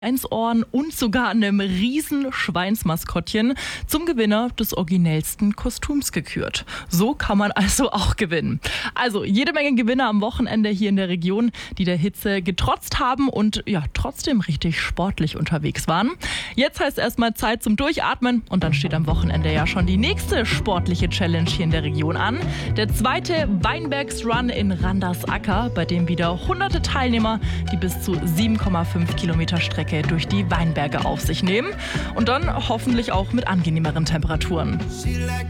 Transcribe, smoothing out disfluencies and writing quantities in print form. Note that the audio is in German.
Schweinsohren und sogar einem riesen Schweinsmaskottchen zum Gewinner des originellsten Kostüms gekürt. So kann man also auch gewinnen. Also jede Menge Gewinner am Wochenende hier in der Region, die der Hitze getrotzt haben und ja trotzdem richtig sportlich unterwegs waren. Jetzt heißt erstmal Zeit zum Durchatmen und dann steht am Wochenende ja schon die nächste sportliche Challenge hier in der Region an. Der zweite Weinbergsrun in Randersacker, bei dem wieder hunderte Teilnehmer die bis zu 7,5 Kilometer Strecke durch die Weinberge auf sich nehmen und dann hoffentlich auch mit angenehmeren Temperaturen.